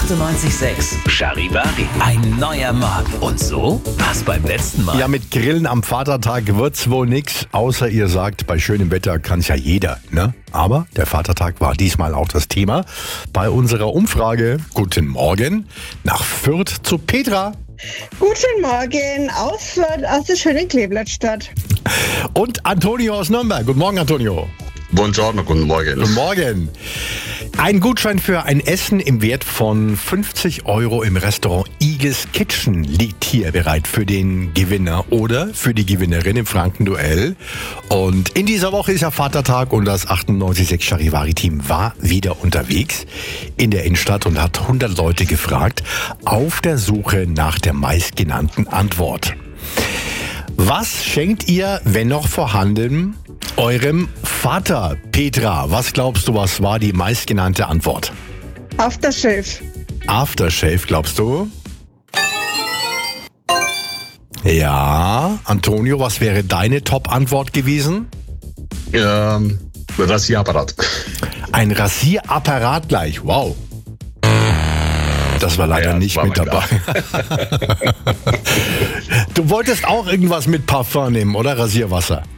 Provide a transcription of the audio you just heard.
98.6 Charivari. Ein neuer Morgen. Und so war's beim letzten Mal. Ja, mit Grillen am Vatertag wird's wohl nix, außer ihr sagt, bei schönem Wetter kann's ja jeder, ne? Aber der Vatertag war diesmal auch das Thema bei unserer Umfrage. Guten Morgen nach Fürth zu Petra. Guten Morgen aus Fürth, aus der schönen Kleeblattstadt. Und Antonio aus Nürnberg. Guten Morgen, Antonio. Buongiorno, guten Morgen. Guten Morgen. Ein Gutschein für ein Essen im Wert von 50 Euro im Restaurant Igis Kitchen liegt hier bereit für den Gewinner oder für die Gewinnerin im Frankenduell. Und in dieser Woche ist ja Vatertag und das 98.6 Charivari-Team war wieder unterwegs in der Innenstadt und hat 100 Leute gefragt auf der Suche nach der meistgenannten Antwort. Was schenkt ihr, wenn noch vorhanden, eurem Vater? Petra, was glaubst du, was war die meistgenannte Antwort? Aftershave. Aftershave, glaubst du? Ja. Antonio, was wäre deine Top-Antwort gewesen? Rasierapparat. Ein Rasierapparat gleich, wow. Das war leider nicht mit dabei. Du wolltest auch irgendwas mit Parfum nehmen, oder? Rasierwasser.